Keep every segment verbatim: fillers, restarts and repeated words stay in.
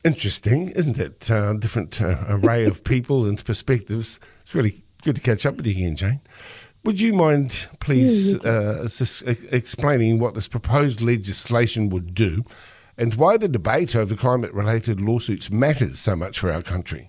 Interesting, isn't it? Uh, different uh, array of people and perspectives. It's really good to catch up with you again, Jane. Would you mind, please, uh, s- explaining what this proposed legislation would do and why the debate over climate-related lawsuits matters so much for our country?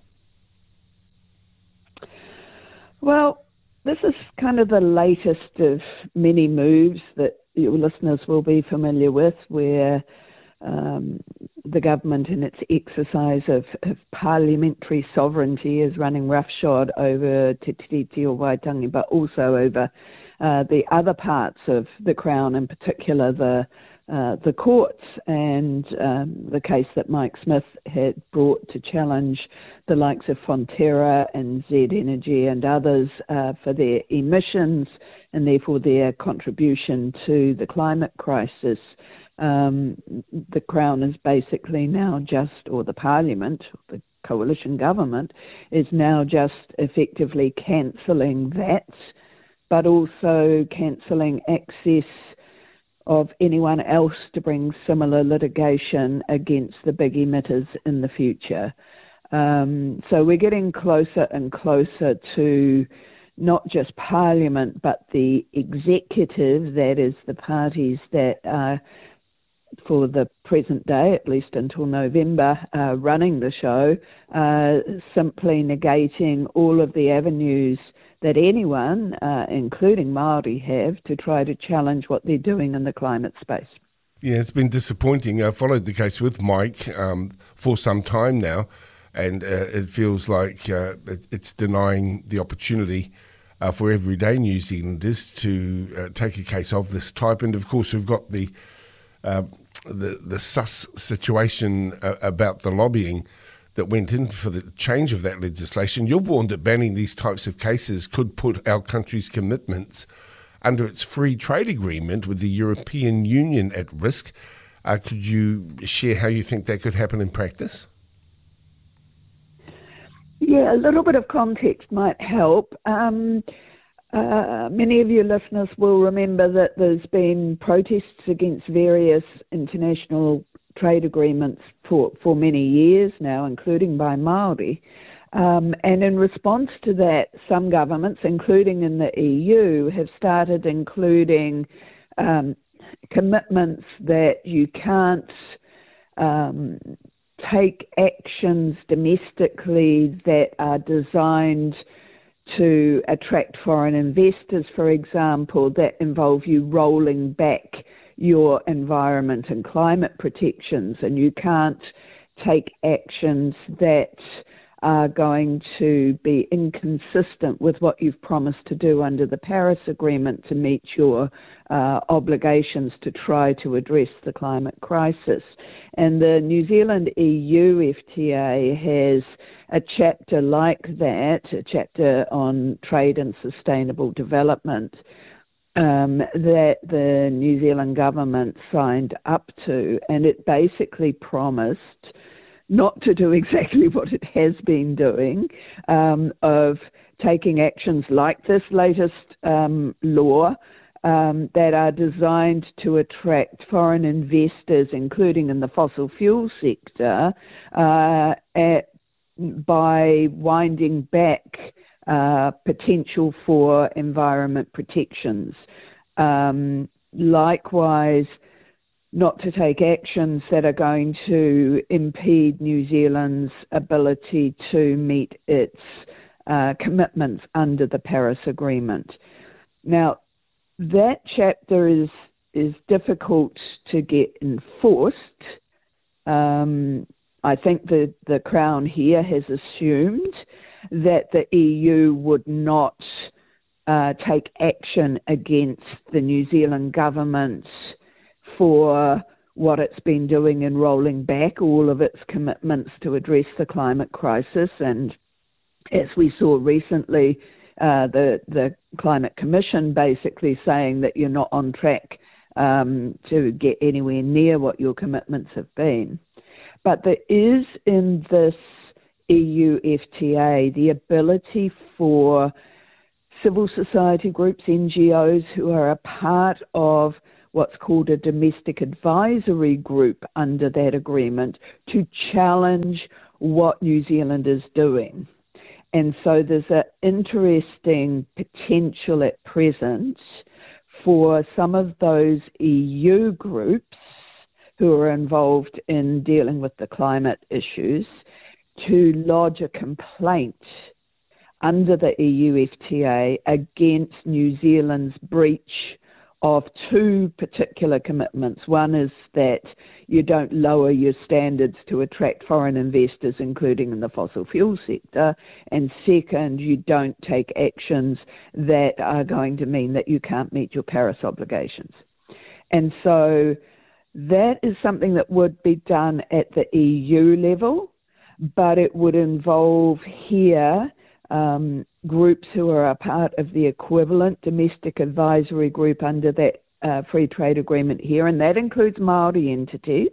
Well, this is kind of the latest of many moves that your listeners will be familiar with, where um, the government in its exercise of, of parliamentary sovereignty is running roughshod over Te Tiriti o Waitangi, but also over uh, the other parts of the Crown, in particular the uh, the courts, and um, the case that Mike Smith had brought to challenge the likes of Fonterra and Z Energy and others uh, for their emissions and therefore their contribution to the climate crisis. Um, the Crown is basically now just, or the Parliament, the coalition government, is now just effectively cancelling that, but also cancelling access of anyone else to bring similar litigation against the big emitters in the future. Um, so we're getting closer and closer to not just Parliament, but the executive, that is the parties that are, for the present day, at least until November, uh, running the show, uh, simply negating all of the avenues that anyone, uh, including Māori, have to try to challenge what they're doing in the climate space. Yeah, it's been disappointing. I followed the case with Mike um, for some time now, and uh, it feels like uh, it's denying the opportunity uh, for everyday New Zealanders to uh, take a case of this type. And of course, we've got the uh, the, the sus situation uh, about the lobbying that went in for the change of that legislation. You've warned that banning these types of cases could put our country's commitments under its free trade agreement with the European Union at risk. Uh, could you share how you think that could happen in practice? Yeah, a little bit of context might help. Um, uh, many of your listeners will remember that there's been protests against various international trade agreements for, for many years now, including by Māori. Um, and in response to that, some governments, including in the E U, have started including um, commitments that you can't um, take actions domestically that are designed to attract foreign investors, for example, that involve you rolling back your environment and climate protections, and you can't take actions that are going to be inconsistent with what you've promised to do under the Paris Agreement to meet your uh, obligations to try to address the climate crisis. And the New Zealand E U F T A has a chapter like that, a chapter on trade and sustainable development, Um, that the New Zealand government signed up to, and it basically promised not to do exactly what it has been doing, um, of taking actions like this latest um, law um, that are designed to attract foreign investors, including in the fossil fuel sector, uh, at, by winding back Uh, potential for environment protections. Um, likewise, not to take actions that are going to impede New Zealand's ability to meet its uh, commitments under the Paris Agreement. Now, that chapter is is difficult to get enforced. Um, I think the, the Crown here has assumed that the E U would not uh, take action against the New Zealand government for what it's been doing in rolling back all of its commitments to address the climate crisis. And as we saw recently, uh, the, the Climate Commission basically saying that you're not on track um, to get anywhere near what your commitments have been. But there is in this E U F T A the ability for civil society groups, N G Os, who are a part of what's called a domestic advisory group under that agreement to challenge what New Zealand is doing. And so there's an interesting potential at present for some of those E U groups who are involved in dealing with the climate issues to lodge a complaint under the E U F T A against New Zealand's breach of two particular commitments. One is that you don't lower your standards to attract foreign investors, including in the fossil fuel sector. And second, you don't take actions that are going to mean that you can't meet your Paris obligations. And so that is something that would be done at the E U level, but it would involve here um, groups who are a part of the equivalent domestic advisory group under that uh, free trade agreement here, and that includes Māori entities.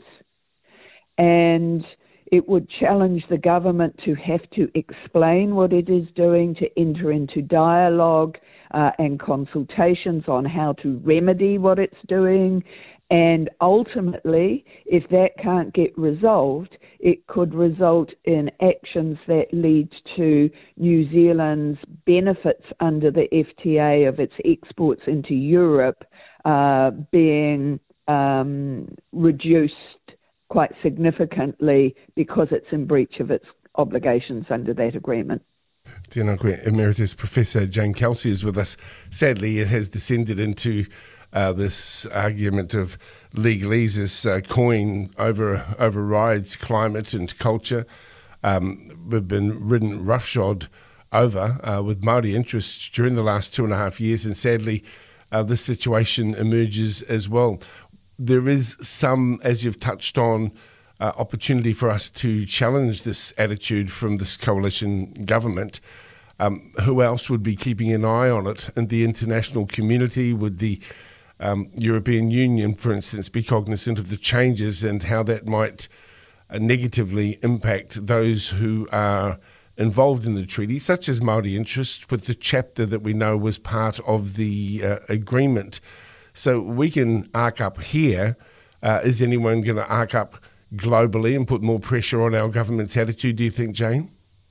And it would challenge the government to have to explain what it is doing, to enter into dialogue uh, and consultations on how to remedy what it's doing. And ultimately, if that can't get resolved, it could result in actions that lead to New Zealand's benefits under the F T A of its exports into Europe uh, being um, reduced quite significantly because it's in breach of its obligations under that agreement. Tēnā koe, Emeritus Professor Jane Kelsey is with us. Sadly, it has descended into Uh, this argument of legalese, this uh, coin over overrides climate and culture. Um, we've been ridden roughshod over uh, with Māori interests during the last two and a half years, and sadly, uh, this situation emerges as well. There is some, as you've touched on, uh, opportunity for us to challenge this attitude from this coalition government. Um, who else would be keeping an eye on it in the international community? Would the Um, European Union, for instance, be cognizant of the changes and how that might uh, negatively impact those who are involved in the treaty, such as Māori interests, with the chapter that we know was part of the uh, agreement. So we can arc up here. Uh, is anyone going to arc up globally and put more pressure on our government's attitude, do you think, Jane?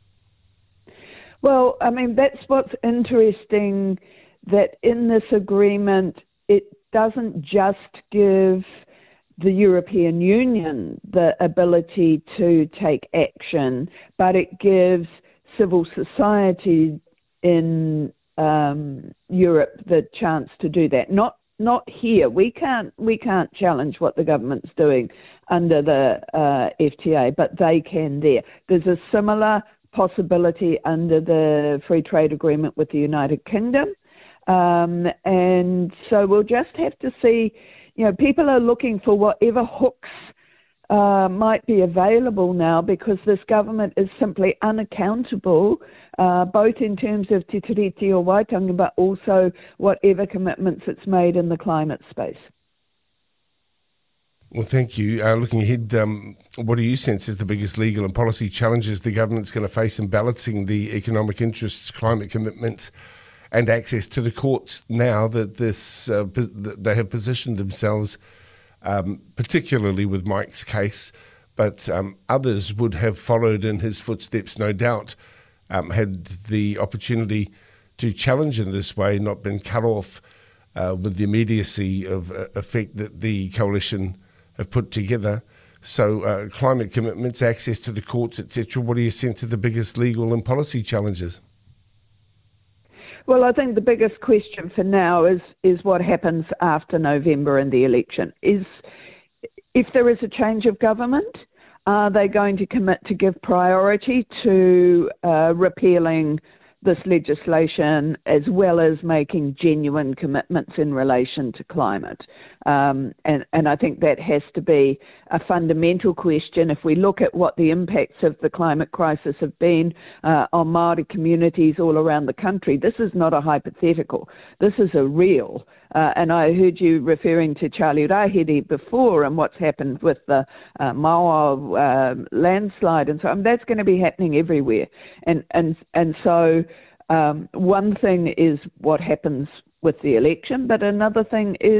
Well, I mean, that's what's interesting, that in this agreement, it doesn't just give the European Union the ability to take action, but it gives civil society in um, Europe the chance to do that. Not not here. We can't we can't challenge what the government's doing under the uh, F T A, but they can there. There's a similar possibility under the free trade agreement with the United Kingdom. Um, and so we'll just have to see, you know, people are looking for whatever hooks uh, might be available now, because this government is simply unaccountable, uh, both in terms of Te Tiriti o Waitangi, but also whatever commitments it's made in the climate space. Well, thank you. Uh, looking ahead, um, what do you sense is the biggest legal and policy challenges the government's going to face in balancing the economic interests, climate commitments, and access to the courts now that this uh, they have positioned themselves, um, particularly with Mike's case, but um, others would have followed in his footsteps, no doubt, um, had the opportunity to challenge in this way not been cut off uh, with the immediacy of uh, effect that the coalition have put together. So uh, climate commitments, access to the courts, et cetera. What do you sense are the biggest legal and policy challenges? Well, I think the biggest question for now is is what happens after November in the election. Is if there is a change of government, are they going to commit to give priority to uh, repealing this legislation, as well as making genuine commitments in relation to climate? Um, and, and I think that has to be a fundamental question. If we look at what the impacts of the climate crisis have been uh, on Māori communities all around the country, this is not a hypothetical. This is a real. Uh, and I heard you referring to Charlie Rahiri before and what's happened with the uh, Maua uh, landslide and so on. That's going to be happening everywhere. And, and, and so um, one thing is what happens with the election, but another thing is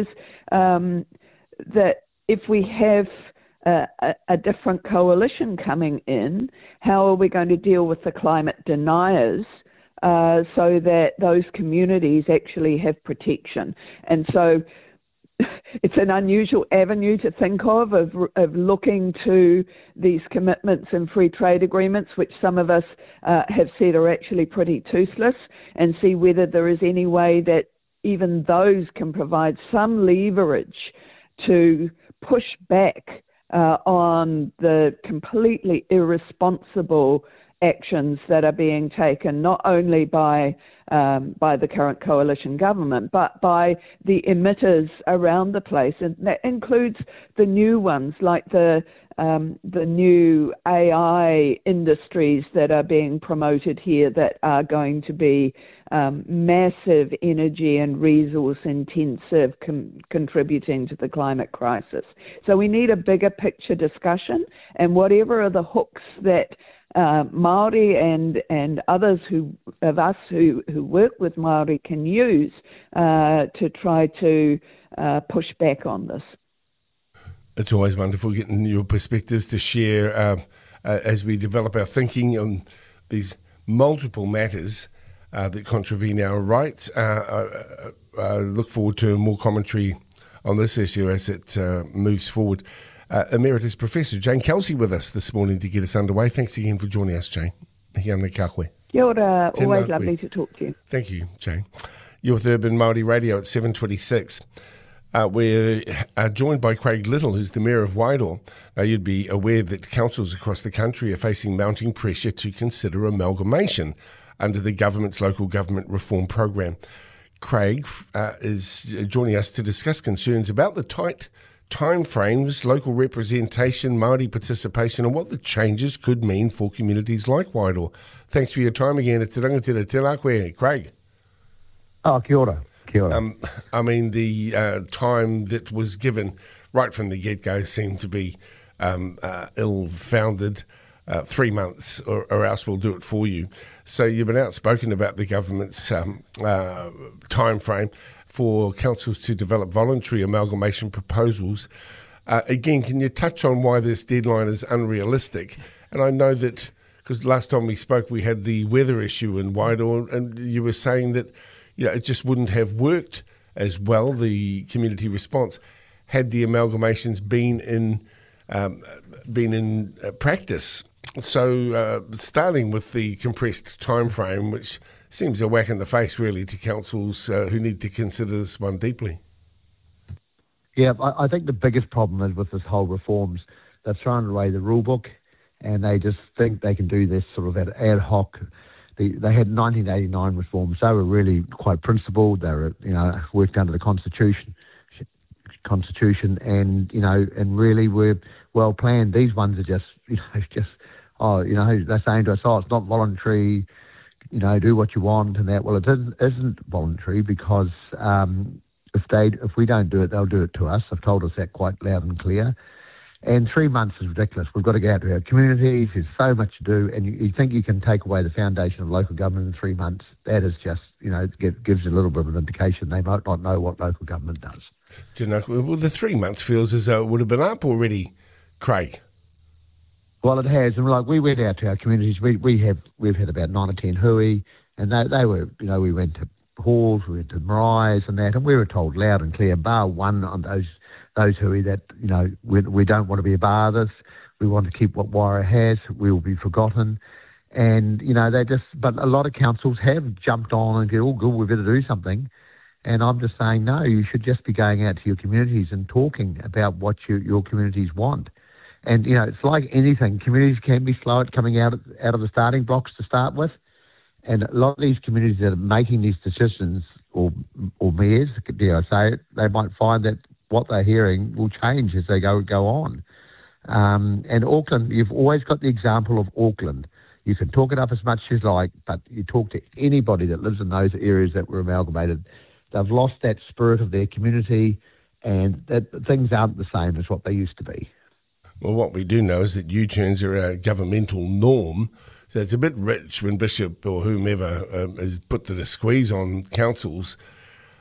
um, that if we have a, a, a different coalition coming in, how are we going to deal with the climate deniers uh, so that those communities actually have protection? And so it's an unusual avenue to think of, of, of looking to these commitments and free trade agreements, which some of us uh, have said are actually pretty toothless, and see whether there is any way that even those can provide some leverage to push back uh, on the completely irresponsible actions that are being taken, not only by um, by the current coalition government, but by the emitters around the place, and that includes the new ones like the um, the new A I industries that are being promoted here, that are going to be um, massive energy and resource intensive, com- contributing to the climate crisis. So we need a bigger picture discussion, and whatever are the hooks that Uh, Māori and and others who of us who, who work with Māori can use uh, to try to uh, push back on this. It's always wonderful getting your perspectives to share uh, uh, as we develop our thinking on these multiple matters uh, that contravene our rights. Uh, I, I look forward to more commentary on this issue as it uh, moves forward. Uh, Emeritus Professor Jane Kelsey with us this morning to get us underway. Thanks again for joining us, Jane. Kia ora kākoe. Kia ora, always lovely to talk to you. Thank you, Jane. You're with Urban Māori Radio at seven twenty-six. Uh, we're uh, joined by Craig Little, who's the Mayor of Wairoa. Now, you'd be aware that councils across the country are facing mounting pressure to consider amalgamation under the government's local government reform program. Craig uh, is joining us to discuss concerns about the tight timeframes, local representation, Māori participation, and what the changes could mean for communities like Wairoa. Thanks for your time again. It's rangatira te rā koe, Craig. Oh, kia ora. Kia ora. Um, I mean, the uh, time that was given right from the get-go seemed to be um, uh, ill-founded. Uh, three months, or, or else we'll do it for you. So you've been outspoken about the government's um, uh, time frame for councils to develop voluntary amalgamation proposals. Uh, again, can you touch on why this deadline is unrealistic? And I know that, because last time we spoke, we had the weather issue in Wairoa, and you were saying that, you know, it just wouldn't have worked as well, the community response, had the amalgamations been in um, been in uh, practice. So uh, starting with the compressed time frame, which seems a whack in the face really to councils uh, who need to consider this one deeply. Yeah, I, I think the biggest problem is with this whole reforms, they've thrown away the rule book and they just think they can do this sort of ad, ad hoc. The, they had nineteen eighty-nine reforms. They were really quite principled. They were, you know, worked under the Constitution, Constitution, and you know, and really were well planned. These ones are just, you know, just. Oh, you know, they're saying to us, oh, it's not voluntary, you know, do what you want and that. Well, it isn't, isn't voluntary because um, if they, if we don't do it, they'll do it to us. They've told us that quite loud and clear. And three months is ridiculous. We've got to go out to our communities. There's so much to do. And you, you think you can take away the foundation of local government in three months. That is just, you know, it gives you a little bit of an indication they might not know what local government does. Do you know, well, the three months feels as though it would have been up already, Craig. Well, it has, and like we went out to our communities. We we have we've had about nine or ten hui, and they they were, you know, we went to halls, we went to maraes and that, and we were told loud and clear, bar one on those those hui, that you know we we don't want to be a bar of this. We want to keep what Wairoa has. We will be forgotten, and you know they just. But a lot of councils have jumped on and go, oh, good, we better do something. And I'm just saying, no, you should just be going out to your communities and talking about what you, your communities want. And, you know, it's like anything. Communities can be slow at coming out of, out of the starting blocks to start with. And a lot of these communities that are making these decisions, or or mayors, dare I say it, they might find that what they're hearing will change as they go go on. Um, and Auckland, you've always got the example of Auckland. You can talk it up as much as you like, but you talk to anybody that lives in those areas that were amalgamated, they've lost that spirit of their community, and that things aren't the same as what they used to be. Well, what we do know is that U-turns are a governmental norm, so it's a bit rich when Bishop or whomever um, is put to the squeeze on councils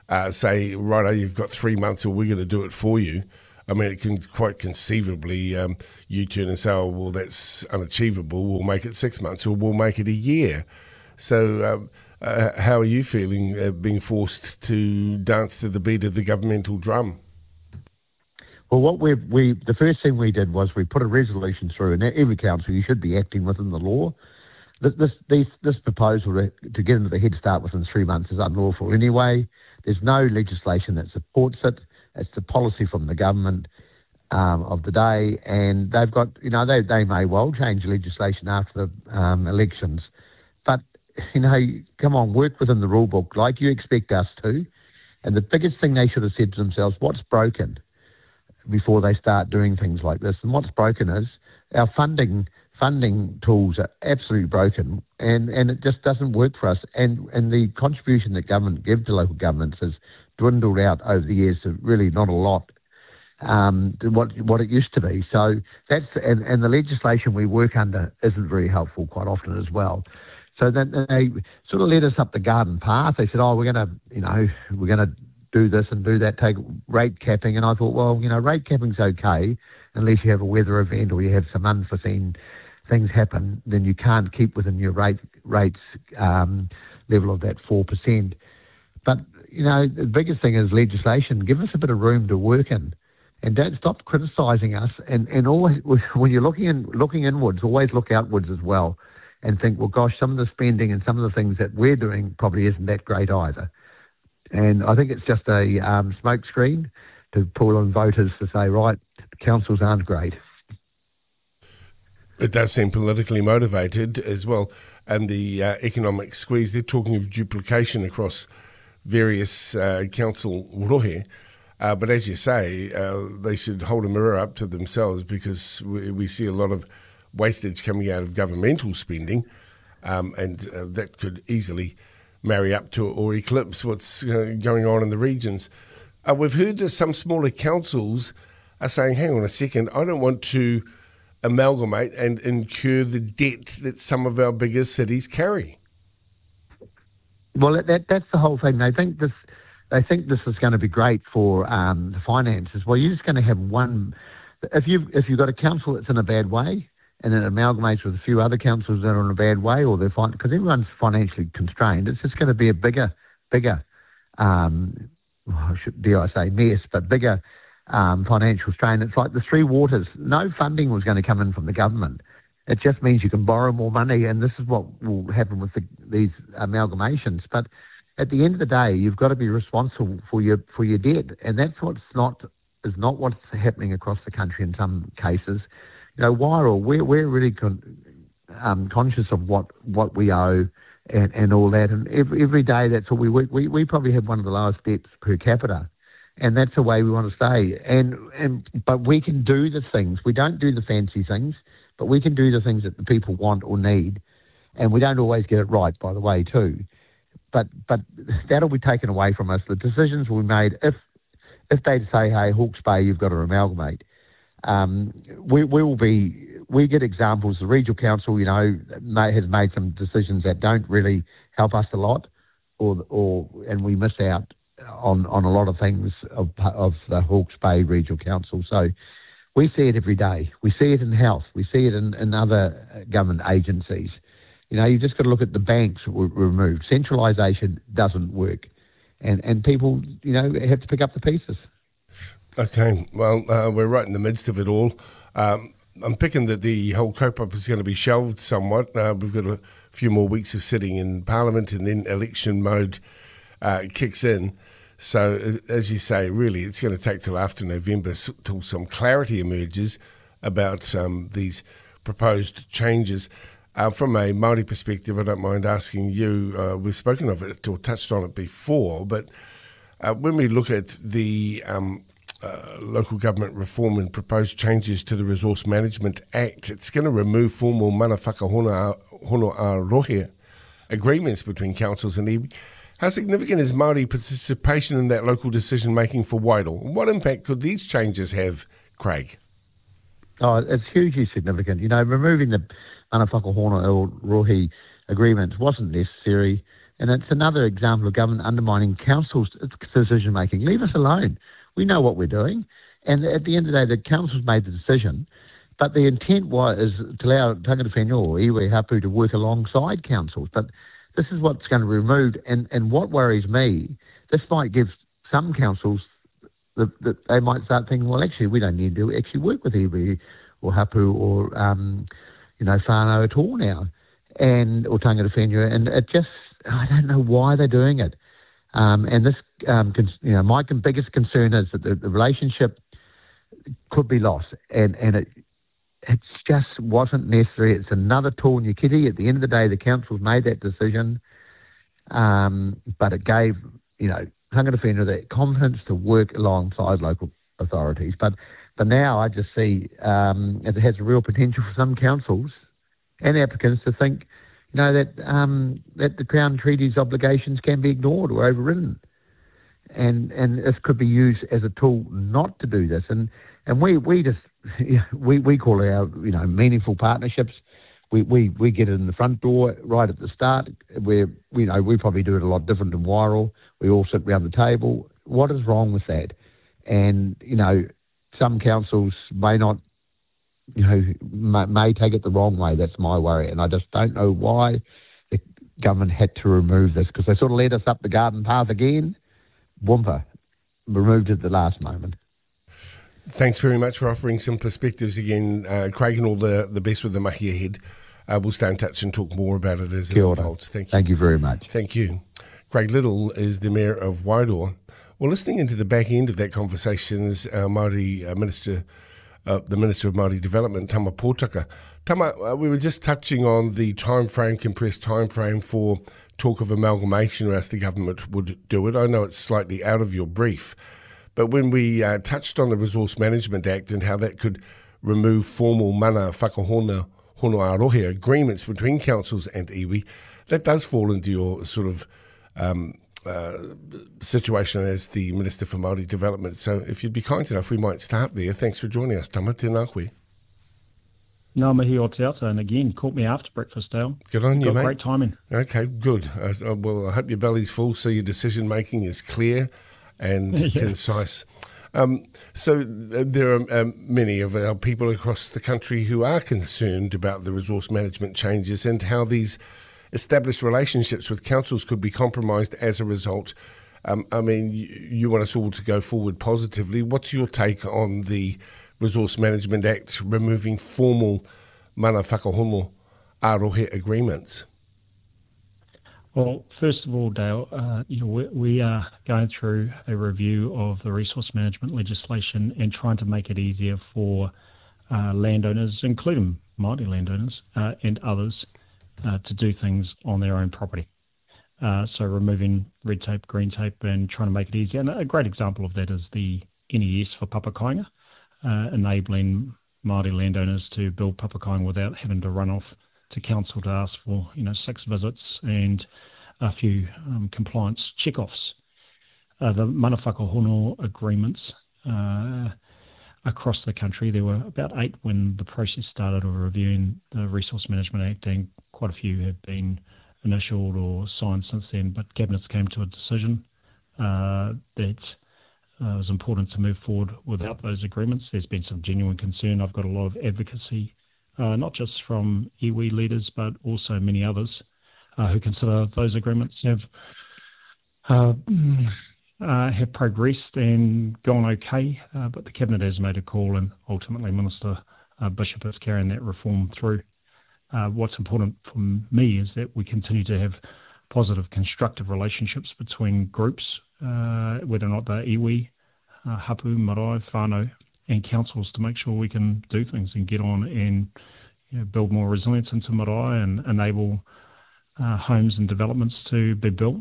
uh, say, right, you've got three months or we're going to do it for you. I mean, it can quite conceivably um, you turn and say, oh, well, that's unachievable. We'll make it six months or we'll make it a year. So um, uh, how are you feeling uh, being forced to dance to the beat of the governmental drum? Well, what we we the first thing we did was we put a resolution through, and every council, you should be acting within the law. This this this, this proposal to, to get into the Head Start within three months is unlawful anyway. There's no legislation that supports it. It's the policy from the government um, of the day, and they've got, you know, they they may well change legislation after the um, elections, but you know, come on, work within the rule book like you expect us to. And the biggest thing they should have said to themselves, what's broken, before they start doing things like this. And what's broken is our funding funding tools are absolutely broken, and, and it just doesn't work for us. And and the contribution that government give to local governments has dwindled out over the years to really not a lot um, to what what it used to be. So that's and, and the legislation we work under isn't very helpful quite often as well. So then they sort of led us up the garden path. They said, oh, we're going to, you know, we're going to do this and do that, take rate capping. And I thought, well, you know, rate capping's okay unless you have a weather event or you have some unforeseen things happen, then you can't keep within your rate rates um, level of that four percent. But, you know, the biggest thing is legislation. Give us a bit of room to work in, and don't stop criticising us. And, and always, when you're looking in, looking inwards, always look outwards as well and think, well, gosh, some of the spending and some of the things that we're doing probably isn't that great either. And I think it's just a um, smoke screen to pull on voters to say, right, councils aren't great. It does seem politically motivated as well. And the uh, economic squeeze, they're talking of duplication across various uh, council rohe. Uh, but as you say, uh, they should hold a mirror up to themselves, because we, we see a lot of wastage coming out of governmental spending, um, and uh, that could easily marry up to or eclipse what's uh, going on in the regions. Uh, we've heard that some smaller councils are saying, hang on a second, I don't want to amalgamate and incur the debt that some of our bigger cities carry. Well, that, that's the whole thing. They think this they think this is going to be great for um, the finances. Well, you're just going to have one. If you've, if you've got a council that's in a bad way, and then it amalgamates with a few other councils that are in a bad way, or they're fine, because everyone's financially constrained, it's just going to be a bigger, bigger, um, well, should, dare I say mess, but bigger um, financial strain. It's like the Three Waters. No funding was going to come in from the government. It just means you can borrow more money, and this is what will happen with the, these amalgamations. But at the end of the day, you've got to be responsible for your for your debt, and that's what's not is not what's happening across the country in some cases. You know, Wairoa, we're, we're really con- um, conscious of what, what we owe and, and all that. And every, every day, that's what we, we we probably have one of the lowest debts per capita. And that's the way we want to stay. And, and But we can do the things. We don't do the fancy things, but we can do the things that the people want or need. And we don't always get it right, by the way, too. But but that'll be taken away from us. The decisions will be made if, if they say, hey, Hawke's Bay, you've got to amalgamate. Um, we, we will be. We get examples. The regional council, you know, may, has made some decisions that don't really help us a lot, or or and we miss out on, on a lot of things of of the Hawke's Bay Regional Council. So we see it every day. We see it in health. We see it in, in other government agencies. You know, you've just got to look at the banks were removed. Centralisation doesn't work, and and people, you know, have to pick up the pieces. Okay, well, uh, we're right in the midst of it all. Um, I'm picking that the whole cope-up is going to be shelved somewhat. Uh, we've got a few more weeks of sitting in Parliament, and then election mode uh, kicks in. So, as you say, really, it's going to take till after November till some clarity emerges about um, these proposed changes. Uh, from a Māori perspective, I don't mind asking you, uh, we've spoken of it or touched on it before, but uh, when we look at the um, uh, local government reform and proposed changes to the Resource Management Act, it's going to remove formal mana whakahono a rohe agreements between councils and iwi. How significant is Māori participation in that local decision-making for Wairoa? What impact could these changes have, Craig? Oh, it's hugely significant. You know, removing the mana whakahono a rohe agreements wasn't necessary. And it's another example of government undermining council's decision making. Leave us alone. We know what we're doing. And at the end of the day, the council's made the decision. But the intent was to allow Tangata Whenua or iwi hapu to work alongside councils. But this is what's going to be removed. And, and what worries me, this might give some councils that the, they might start thinking, well, actually, we don't need to actually work with iwi or hapu or, um, you know, whānau at all now, and or Tangata Whenua. And it just, I don't know why they're doing it. Um, and this, um, con- you know, my con- biggest concern is that the, the relationship could be lost. And, and it, It just wasn't necessary. It's another tōnia kiri. At the end of the day, the council's made that decision, um, but it gave, you know, Tangata Whenua that confidence to work alongside local authorities. But but now I just see um, it has a real potential for some councils and applicants to think, you know, that um, that the Crown Treaty's obligations can be ignored or overridden, and and this could be used as a tool not to do this. And and we we just. We we call our you know meaningful partnerships. We, we we get it in the front door right at the start. Where you know we probably do it a lot different than Wairoa. We all sit around the table. What is wrong with that? And you know some councils may not you know may, may take it the wrong way. That's my worry, and I just don't know why the government had to remove this, because they sort of led us up the garden path again. Whumper, removed it at the last moment. Thanks very much for offering some perspectives again, uh, Craig, and all the, the best with the mahi ahead. Uh, we'll stay in touch and talk more about it as it unfolds. Thank you. Thank you very much. Thank you. Craig Little is the Mayor of Wairoa. Well, listening into the back end of that conversation is our Māori uh, Minister, uh, the Minister of Māori Development, Tama Pōtaka. Tama, uh, we were just touching on the time frame, compressed time frame for talk of amalgamation, or else the government would do it. I know it's slightly out of your brief, but when we uh, touched on the Resource Management Act and how that could remove formal mana whakahona hono arohe agreements between councils and iwi, that does fall into your sort of um, uh, situation as the Minister for Māori Development. So if you'd be kind enough, we might start there. Thanks for joining us, Tama. Tēnā koe. No, mihi o te ata, and again, caught me after breakfast, Dale. Good on you, Got mate. Great timing. Okay, good. Uh, well, I hope your belly's full so your decision-making is clear and yeah. concise. Um, so uh, there are um, many of our people across the country who are concerned about the resource management changes and how these established relationships with councils could be compromised as a result. Um, I mean, you, you want us all to go forward positively. What's your take on the Resource Management Act removing formal mana whakahono arohe agreements? Well, first of all, Dale, uh, you know, we, we are going through a review of the resource management legislation and trying to make it easier for uh, landowners, including Māori landowners uh, and others, uh, to do things on their own property. Uh, so removing red tape, green tape, and trying to make it easier. And a great example of that is the N E S for papakainga, uh, enabling Māori landowners to build papakainga without having to run off to council to ask for, you know, six visits and a few um, compliance check-offs. Uh, the mana whakahono agreements uh, across the country, there were about eight when the process started of reviewing the Resource Management Act, and quite a few have been initialed or signed since then, but Cabinet's came to a decision uh, that uh, it was important to move forward without those agreements. There's been some genuine concern. I've got a lot of advocacy Uh, not just from iwi leaders, but also many others uh, who consider those agreements have uh, uh, have progressed and gone okay. Uh, but the Cabinet has made a call, and ultimately Minister uh, Bishop is carrying that reform through. Uh, what's important for me is that we continue to have positive, constructive relationships between groups, uh, whether or not they're iwi, uh, hapu, marae, whānau, and councils, to make sure we can do things and get on and, you know, build more resilience into marae and enable uh, homes and developments to be built.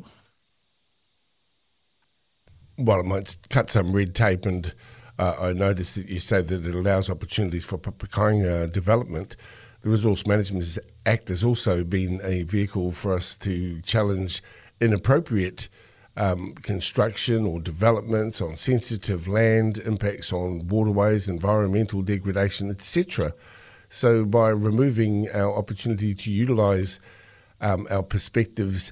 Well, it might cut some red tape, and uh, I noticed that you say that it allows opportunities for papakainga development. The Resource Management Act has also been a vehicle for us to challenge inappropriate Um, construction or developments on sensitive land, impacts on waterways, environmental degradation, et cetera. So by removing our opportunity to utilise um, our perspectives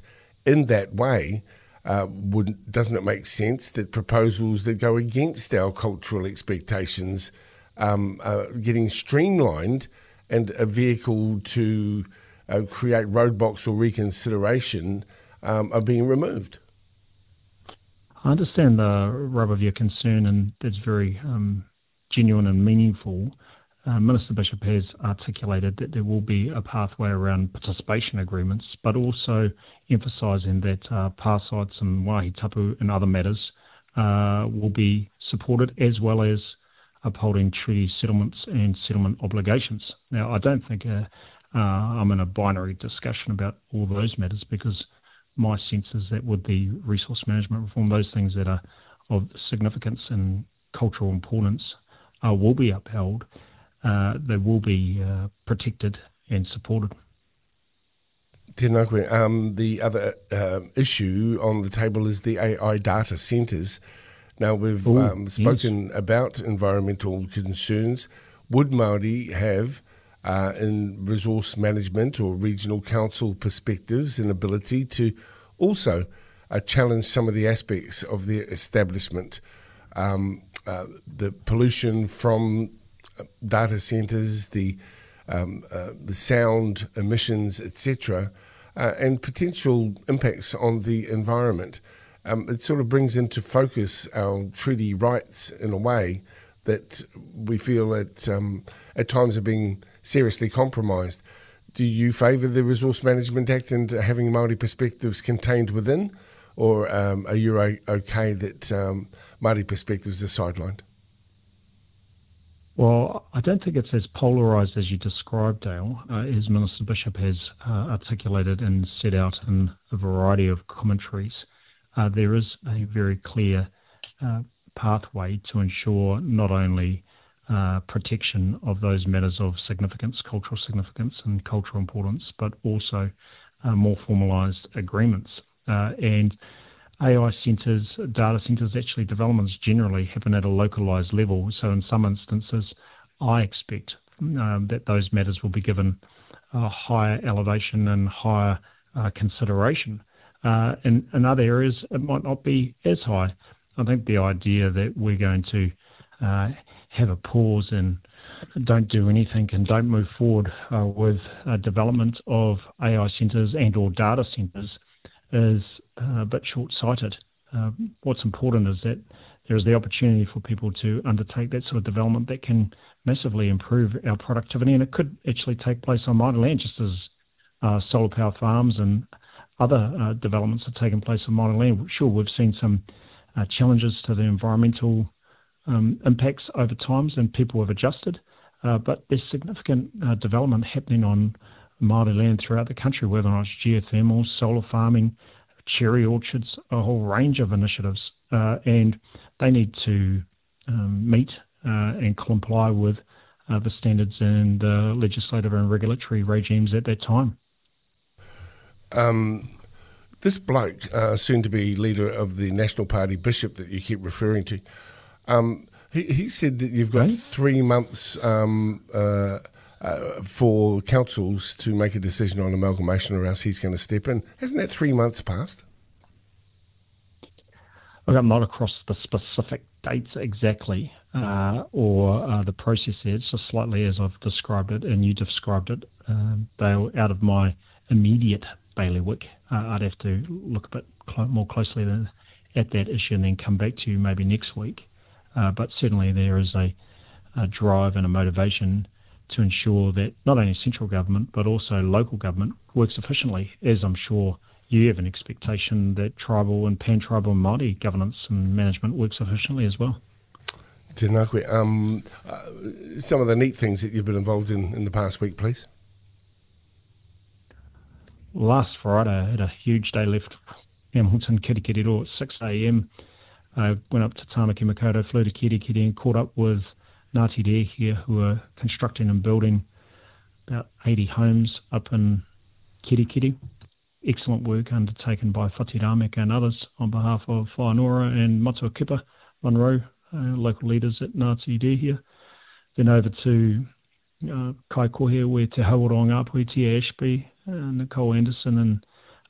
in that way, uh, would, doesn't it make sense that proposals that go against our cultural expectations um, are getting streamlined and a vehicle to uh, create roadblocks or reconsideration um, are being removed? I understand the rub of your concern, and that's very um, genuine and meaningful. Uh, Minister Bishop has articulated that there will be a pathway around participation agreements, but also emphasising that uh, parasites and wāhi tapu and other matters uh, will be supported, as well as upholding treaty settlements and settlement obligations. Now, I don't think uh, uh, I'm in a binary discussion about all those matters, because my sense is that with the resource management reform, those things that are of significance and cultural importance uh, will be upheld. Uh, they will be uh, protected and supported. Tēnā koe. Um, the other uh, issue on the table is the A I data centres. Now, we've Ooh, um, spoken yes. about environmental concerns. Would Māori have, uh, in resource management or regional council perspectives, an ability to also uh, challenge some of the aspects of their establishment? Um, uh, the pollution from data centres, the um, uh, the sound emissions, et cetera, uh, and potential impacts on the environment. Um, it sort of brings into focus our treaty rights in a way that we feel that um, at times are being seriously compromised. Do you favour the Resource Management Act and having Māori perspectives contained within, or um, are you okay that um, Māori perspectives are sidelined? Well, I don't think it's as polarised as you described, Dale, uh, as Minister Bishop has uh, articulated and set out in a variety of commentaries. Uh, there is a very clear uh, pathway to ensure not only uh, protection of those matters of significance, cultural significance and cultural importance, but also uh, more formalised agreements. Uh, and A I centres, data centres, actually developments generally happen at a localised level. So in some instances, I expect um, that those matters will be given a higher elevation and higher uh, consideration. Uh, in, in other areas, it might not be as high. I think the idea that we're going to uh, have a pause and don't do anything and don't move forward uh, with uh, development of A I centres and or data centres is uh, a bit short-sighted. Uh, what's important is that there is the opportunity for people to undertake that sort of development that can massively improve our productivity, and it could actually take place on Māori land, just as uh, solar power farms and other uh, developments have taken place on Māori land. Sure, we've seen some uh, challenges to the environmental um, impacts over times, and people have adjusted, uh, but there's significant uh, development happening on Māori land throughout the country, whether or not it's geothermal, solar farming, cherry orchards, a whole range of initiatives, uh, and they need to um, meet uh, and comply with uh, the standards and uh, legislative and regulatory regimes at that time. Um, this bloke, uh, soon to be leader of the National Party, Bishop, that you keep referring to, um, he, he said that you've got okay. three months um, uh, uh, for councils to make a decision on amalgamation, or else he's going to step in. Hasn't that three months passed? Look, I'm not across the specific dates exactly, uh, or uh, the process there. It's just slightly as I've described it, and you described it. Uh, they're out of my immediate bailiwick. Uh, I'd have to look a bit cl- more closely than, at that issue and then come back to you maybe next week. Uh, but certainly there is a, a drive and a motivation to ensure that not only central government but also local government works efficiently, as I'm sure you have an expectation that tribal and pan-tribal and Māori governance and management works efficiently as well. Tēnā koe. Um, uh, some of the neat things that you've been involved in in the past week, please. Last Friday, I had a huge day left Hamilton, Kirikiriro at six a.m. I went up to Tāmaki Makaurau, flew to Kirikiri and caught up with Ngāti Reo here, who are constructing and building about eighty homes up in Kirikiri. Excellent work undertaken by Whati Rāmeka and others on behalf of Whanora and Matua Kipa, Monroe, uh, local leaders at Ngāti Reo here. Then over to uh, Kaikohe, where Te Hauaronga Apui, Tia Ashby, uh, Nicole Anderson and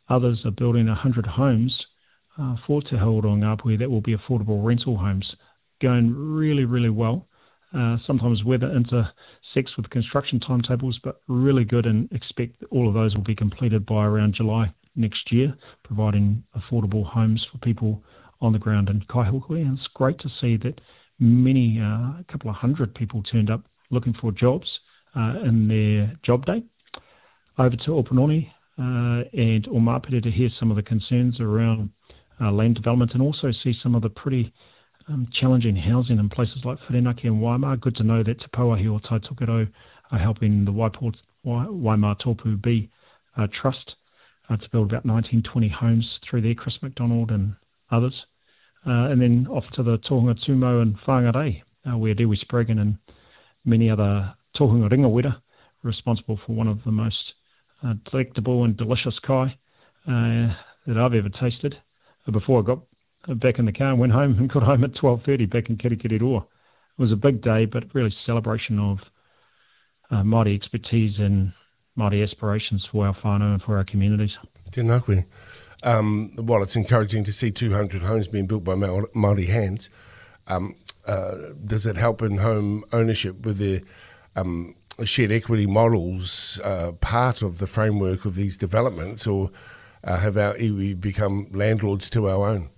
others are building one hundred homes uh, for Te Hauora o Ngāpuhi that will be affordable rental homes, going really, really well. Uh, sometimes weather intersects with construction timetables, but really good, and expect that all of those will be completed by around July next year, providing affordable homes for people on the ground in Kaihuki. And it's great to see that many, uh, a couple of hundred people turned up looking for jobs uh, in their job day over to Opunoni uh, and Omapere to hear some of the concerns around uh, land development, and also see some of the pretty um, challenging housing in places like Whirinaki and Waimar. Good to know that Te Pauahi o Taitokoro are helping the Waiport, Waimar Taupu B uh, Trust uh, to build about nineteen, twenty homes through there, Chris McDonald and others. Uh, and then off to the Tohunga Tumo and Whangarei, uh, where Dewi Spriggan and many other Tohunga Ringawera responsible for one of the most uh, delectable and delicious kai uh, that I've ever tasted. Uh, before I got back in the car and went home and got home at twelve thirty back in Kirikiriroa. It was a big day, but really celebration of uh, Māori expertise and Māori aspirations for our whānau and for our communities. Tēnā koe. Um, while it's encouraging to see two hundred homes being built by Māori hands, um, uh, does it help in home ownership with the um, shared equity models uh, part of the framework of these developments, or uh, have our iwi become landlords to our own?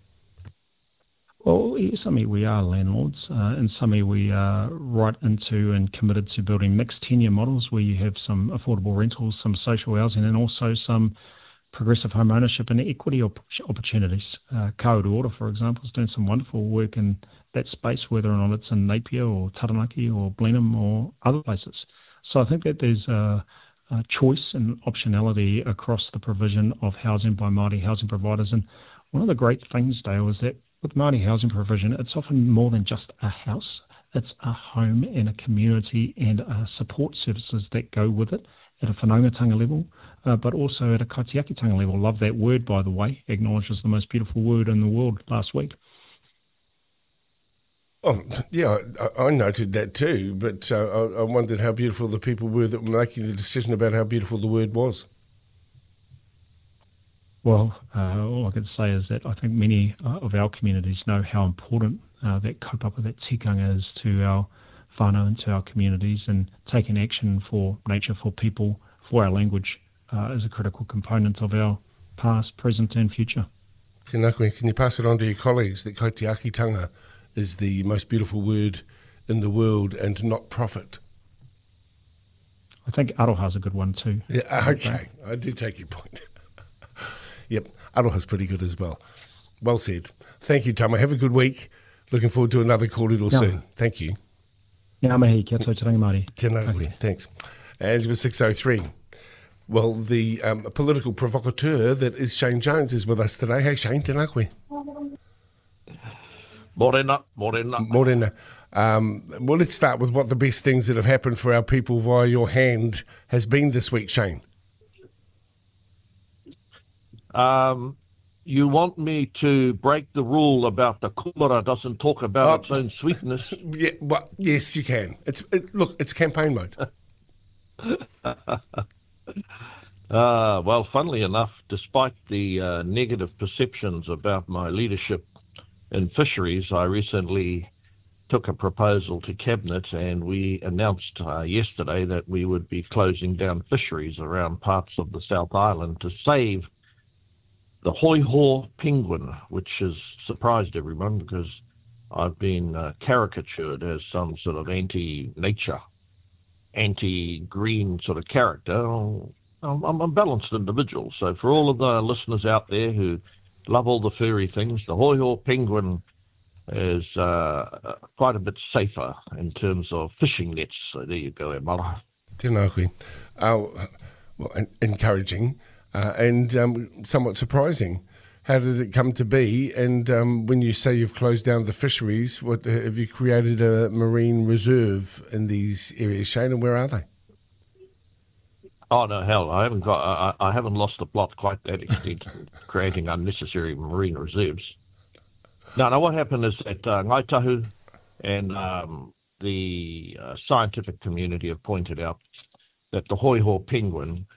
Well, in some we are landlords. Uh, in some we are right into and committed to building mixed tenure models where you have some affordable rentals, some social housing, and also some progressive home ownership and equity op- opportunities. Uh, Kaurua, for example, is doing some wonderful work in that space, whether or not it's in Napier or Taranaki or Blenheim or other places. So I think that there's a, a choice and optionality across the provision of housing by Māori housing providers. And one of the great things, Dale, is that with Māori housing provision, it's often more than just a house. It's a home and a community and uh, support services that go with it at a whanaungatanga level, uh, but also at a kaitiakitanga level. Love that word, by the way, acknowledged as the most beautiful word in the world last week. Oh, yeah, I, I noted that too, but uh, I, I wondered how beautiful the people were that were making the decision about how beautiful the word was. Well, uh, all I can say is that I think many uh, of our communities know how important uh, that kaupapa, that tikanga is to our whānau and to our communities, and taking action for nature, for people, for our language uh, is a critical component of our past, present and future. Tēnā koe, can you pass it on to your colleagues that kaitiakitanga is the most beautiful word in the world and not profit? I think aroha's a good one too. Yeah, okay, I do take your point. Yep, aroha's pretty good as well. Well said. Thank you, Tama. Have a good week. Looking forward to another kōrero soon. Thank you. Ngā mihi, kia tau te rangi Māori. Tēnā koe, thanks. And it was six oh three. Well, the um, political provocateur that is Shane Jones is with us today. Hey, Shane, tēnā koe. Morena, morena. Morena. Um, well, let's start with what the best things that have happened for our people via your hand has been this week, Shane. Um, you want me to break the rule about the kumara doesn't talk about oh, its own sweetness? Yeah, well, yes, you can. It's it, look, it's campaign mode. uh, well, funnily enough, despite the uh, negative perceptions about my leadership in fisheries, I recently took a proposal to Cabinet, and we announced uh, yesterday that we would be closing down fisheries around parts of the South Island to save the hoi-ho penguin, which has surprised everyone because I've been uh, caricatured as some sort of anti-nature, anti-green sort of character. I'm, I'm a balanced individual. So for all of the listeners out there who love all the furry things, the hoi-ho penguin is uh, quite a bit safer in terms of fishing nets. So there you go, Emala. Tēnā koe. Uh, well, encouraging. Uh, and um, somewhat surprising. How did it come to be? And um, when you say you've closed down the fisheries, what have you created a marine reserve in these areas, Shane? And where are they? Oh no, hell! I haven't got. I, I haven't lost the plot quite that extent, creating unnecessary marine reserves. No, no. What happened is that uh, Ngai Tahu and um, the uh, scientific community have pointed out that the hoi-ho penguin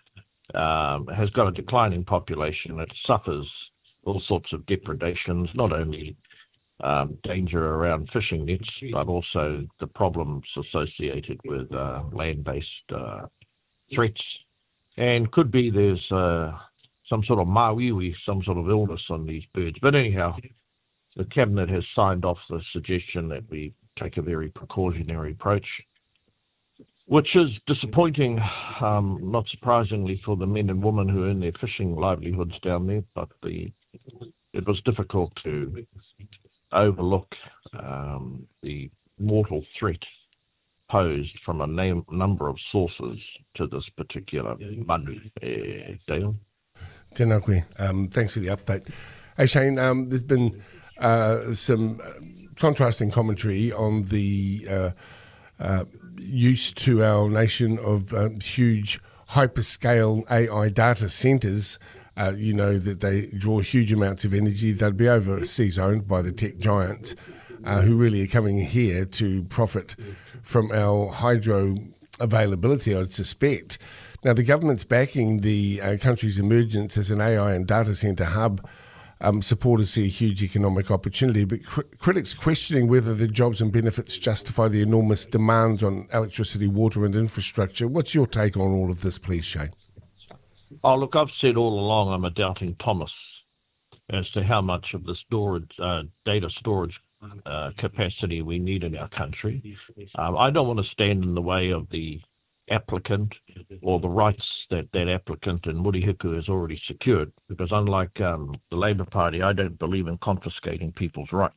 um, has got a declining population. It suffers all sorts of depredations, not only um, danger around fishing nets, but also the problems associated with uh, land-based uh, threats. And could be there's uh, some sort of mawiwi, some sort of illness on these birds. But anyhow, the Cabinet has signed off the suggestion that we take a very precautionary approach, which is disappointing, um, not surprisingly, for the men and women who earn their fishing livelihoods down there. But the it was difficult to overlook um, the mortal threat posed from a name, number of sources to this particular manu, uh, Dale. Tēnā koe. Um, thanks for the update. Hey, Shane, um, there's been uh, some contrasting commentary on the uh, uh, use to our nation of uh, huge hyperscale A I data centres. Uh, you know that they draw huge amounts of energy. They'd be overseas owned by the tech giants uh, who really are coming here to profit from our hydro availability, I'd suspect. Now, the government's backing the uh, country's emergence as an A I and data centre hub. Um, supporters see a huge economic opportunity, but cr- critics questioning whether the jobs and benefits justify the enormous demands on electricity, water and infrastructure. What's your take on all of this, please, Shane? Oh, look, I've said all along I'm a doubting Thomas as to how much of the storage, uh, data storage uh, capacity we need in our country. Um, I don't want to stand in the way of the applicant or the rights that that applicant in Murihiku has already secured, because unlike um, the Labour Party, I don't believe in confiscating people's rights.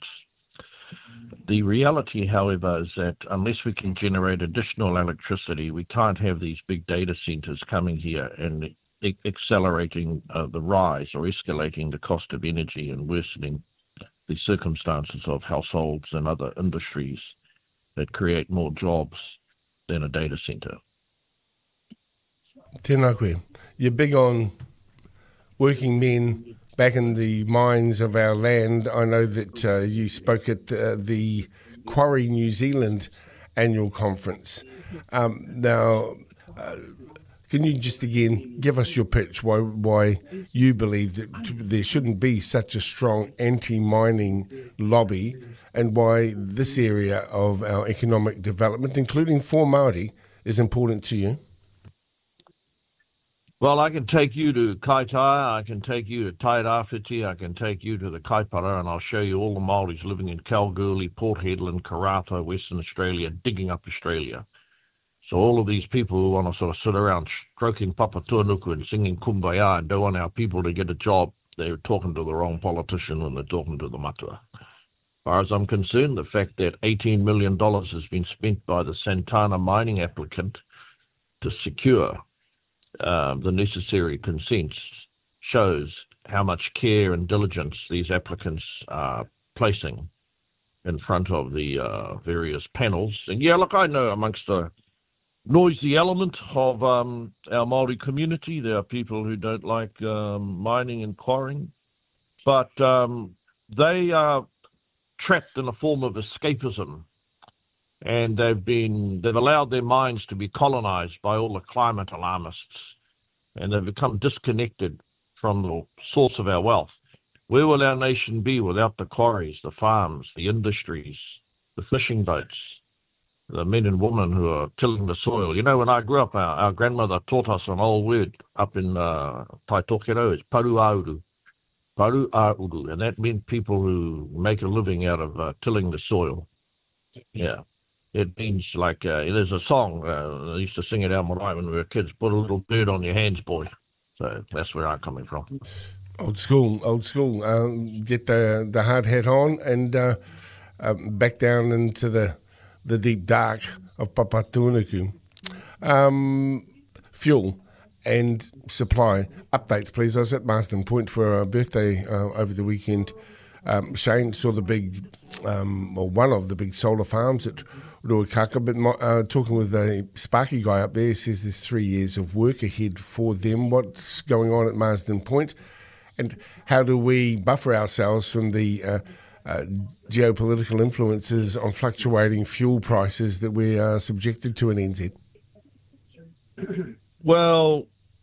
The reality, however, is that unless we can generate additional electricity, we can't have these big data centres coming here and e- accelerating uh, the rise or escalating the cost of energy and worsening the circumstances of households and other industries that create more jobs than a data centre. Tēnā koe. You're big on working men back in the mines of our land. I know that uh, you spoke at uh, the Quarry New Zealand annual conference. Um, now, uh, can you just again give us your pitch why why you believe that there shouldn't be such a strong anti-mining lobby, and why this area of our economic development, including for Māori, is important to you? Well, I can take you to Kaitaia, I can take you to Tairāwhiti, I can take you to the Kaipara, and I'll show you all the Māoris living in Kalgoorlie, Port Hedland, Karata, Western Australia, digging up Australia. So all of these people who want to sort of sit around stroking Papa Tuanuku and singing Kumbaya and don't want our people to get a job, they're talking to the wrong politician when they're talking to the matua. As far as I'm concerned, the fact that eighteen million dollars has been spent by the Santana mining applicant to secure Uh, the necessary consents shows how much care and diligence these applicants are placing in front of the uh, various panels. And yeah, look, I know amongst the noisy element of um, our Māori community, there are people who don't like um, mining and quarrying, but um, they are trapped in a form of escapism, and they've been they've allowed their minds to be colonized by all the climate alarmists, and they've become disconnected from the source of our wealth. Where will our nation be without the quarries, the farms, the industries, the fishing boats, the men and women who are tilling the soil? You know, when I grew up, our, our grandmother taught us an old word up in uh, Taitokero, it's paru auru. Paru auru, and that meant people who make a living out of uh, tilling the soil. Yeah. It means like, uh, there's a song, uh, I used to sing it out my life when we were kids, put a little bird on your hands, boy. So that's where I'm coming from. Old school, old school. Um, get the, the hard hat on and uh, um, back down into the the deep dark of Papa Tuanuku. Um, fuel and supply updates, please. I was at Marsden Point for a birthday uh, over the weekend. Um, Shane saw the big, um, or one of the big solar farms at Ruakaka, but my, uh, talking with a Sparky guy up there, says there's three years of work ahead for them. What's going on at Marsden Point, and how do we buffer ourselves from the uh, uh, geopolitical influences on fluctuating fuel prices that we are subjected to in N Z? Well,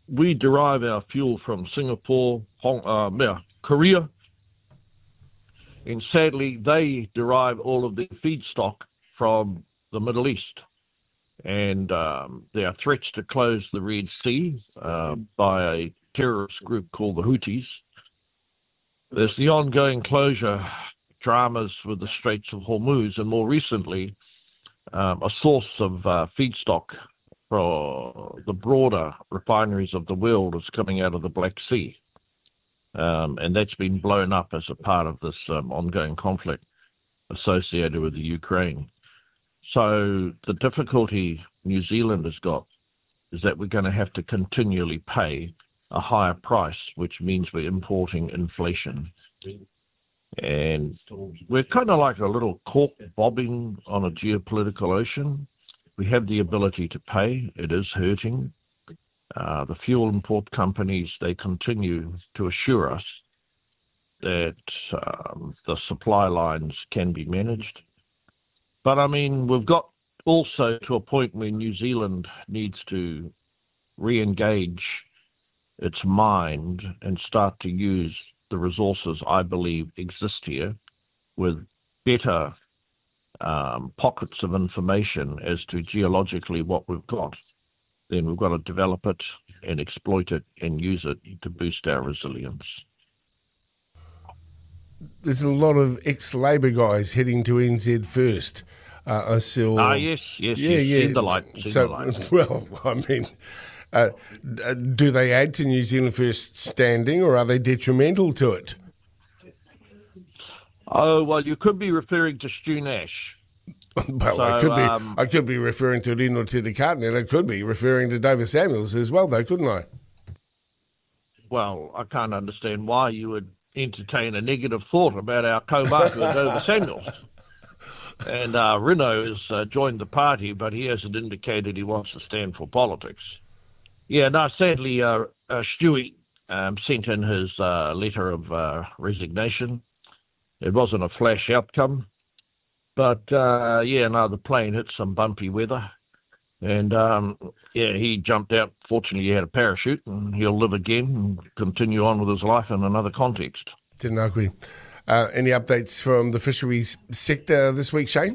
we derive our fuel from Singapore, Hong, uh, yeah, Korea, and sadly, they derive all of their feedstock from the Middle East. And um, there are threats to close the Red Sea uh, by a terrorist group called the Houthis. There's the ongoing closure dramas with the Straits of Hormuz, and more recently, um, a source of uh, feedstock for the broader refineries of the world is coming out of the Black Sea. Um, and that's been blown up as a part of this um, ongoing conflict associated with the Ukraine. So the difficulty New Zealand has got is that we're going to have to continually pay a higher price, which means we're importing inflation. And we're kind of like a little cork bobbing on a geopolitical ocean. We have the ability to pay. It is hurting. Uh, the fuel import companies, they continue to assure us that um, the supply lines can be managed. But, I mean, we've got also to a point where New Zealand needs to re-engage its mind and start to use the resources I believe exist here with better um, pockets of information as to geologically what we've got. Then we've got to develop it and exploit it and use it to boost our resilience. There's a lot of ex-Labour guys heading to N Z first. Uh, I still, ah, yes, yes, yeah, yes. yeah. Send the light. Send so, the light. well, I mean, uh, do they add to New Zealand First standing, or are they detrimental to it? Oh well, you could be referring to Stu Nash. Well, so, I could be. Um, I could be referring to Rino Te Takatini, and I could be referring to David Samuels as well, though, couldn't I? Well, I can't understand why you would entertain a negative thought about our co-marker, David Samuels. And uh, Rino has uh, joined the party, but he hasn't indicated he wants to stand for politics. Yeah, no, sadly, uh, uh, Stewie um, sent in his uh, letter of uh, resignation. It wasn't a flash outcome. But, uh, yeah, no, the plane hit some bumpy weather. And, um, yeah, he jumped out. Fortunately, he had a parachute, and he'll live again and continue on with his life in another context. Tinakwi. Uh, any updates from the fisheries sector this week, Shane?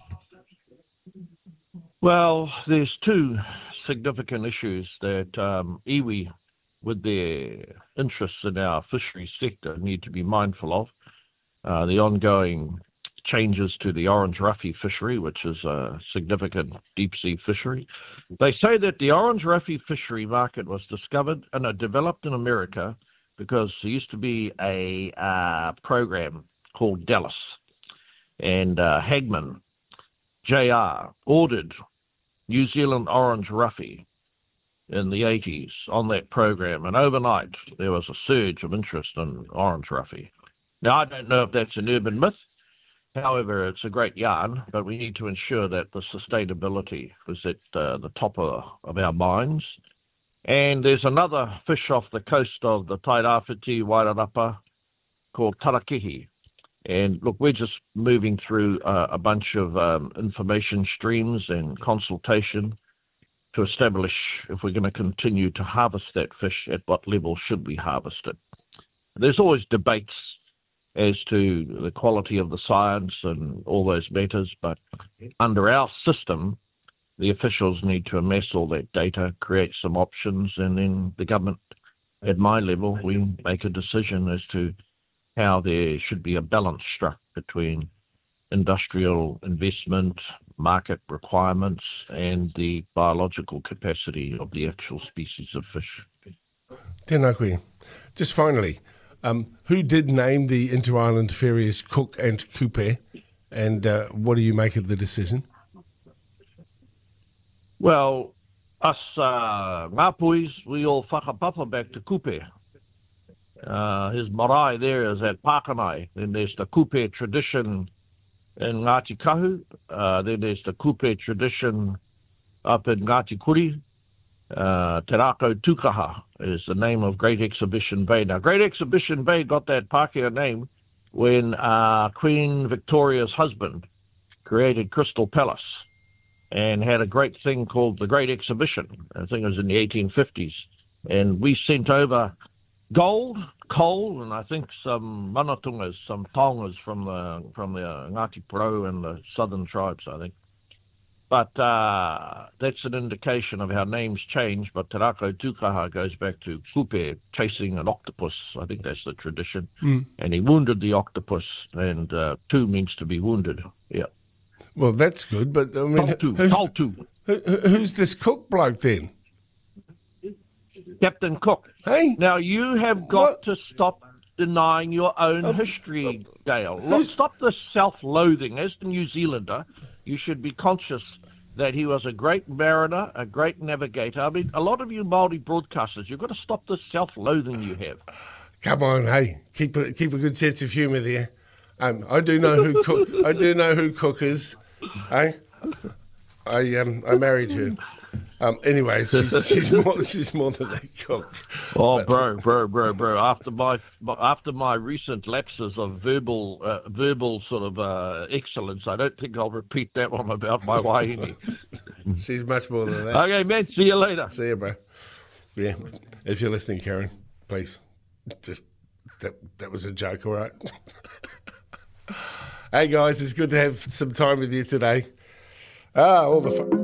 Well, there's two significant issues that um, iwi, with their interests in our fisheries sector, need to be mindful of. Uh, the ongoing changes to the orange roughy fishery, which is a significant deep-sea fishery. They say that the orange roughy fishery market was discovered and uh, developed in America because there used to be a uh, program called Dallas. And uh, Hagman, J R, ordered New Zealand orange roughy in the eighties on that program. And overnight, there was a surge of interest in orange roughy. Now, I don't know if that's an urban myth. However, it's a great yarn, but we need to ensure that the sustainability is at uh, the top of, of our minds. And there's another fish off the coast of the Tairāwhiti, Wairarapa, called tarakihi. And look, we're just moving through uh, a bunch of um, information streams and consultation to establish if we're going to continue to harvest that fish, at what level should we harvest it. There's always debates as to the quality of the science and all those matters, but under our system, the officials need to amass all that data, create some options, and then the government, at my level, we make a decision as to how there should be a balance struck between industrial investment, market requirements, and the biological capacity of the actual species of fish. Tēnā Just finally, um, who did name the inter-island ferries Cook and Kupe, and uh, what do you make of the decision? Well, us uh, Ngapuis, we all whakapapa back to Kupe. Uh, his marae there is at Pakanai. Then there's the Kupe tradition in Ngāti Kahu. Uh, then there's the Kupe tradition up in Ngāti Kuri. Uh, Te Rākau Tukaha is the name of Great Exhibition Bay. Now, Great Exhibition Bay got that Pākehā name when uh, Queen Victoria's husband created Crystal Palace and had a great thing called the Great Exhibition. I think it was in the eighteen fifties. And we sent over gold, coal, and I think some manatungas, some tongas from the from the Ngāti Porou and the southern tribes, I think. But uh, that's an indication of how names change. But Te Rākau Tūkaha goes back to Kupe chasing an octopus. I think that's the tradition. Mm. And he wounded the octopus, and uh, tu means to be wounded. Yeah. Well, that's good. But I mean, Taltu, who, Taltu. who, who's this Cook bloke then? Captain Cook. Hey. Now, you have got What? to stop denying your own Uh, history, uh, Dale. who's- Stop the self-loathing. As the New Zealander, you should be conscious that he was a great mariner, a great navigator. I mean, a lot of you Māori broadcasters, you've got to stop the self-loathing you have. Come on, hey, keep a keep a good sense of humour there. Um, I do know who Cook. I do know who Cook is. Hey, I um I married her. Um, anyway, she's, she's more she's more than a cook. Oh, But- bro, bro, bro, bro! After my after my recent lapses of verbal uh, verbal sort of uh, excellence, I don't think I'll repeat that one about my waiini. She's much more than that. Okay, man. See you later. See you, bro. Yeah, if you're listening, Karen, please, just that that was a joke, all right? Hey guys, it's good to have some time with you today. Ah, all the fun.